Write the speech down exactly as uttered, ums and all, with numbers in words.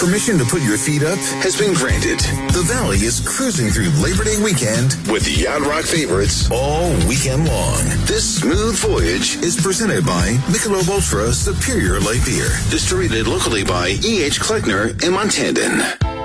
Permission to put your feet up has been granted. The Valley is cruising through Labor Day weekend with Yacht Rock favorites all weekend long. This smooth voyage is presented by Michelob Ultra Superior Light Beer, distributed locally by E H. Kleckner and Montandon.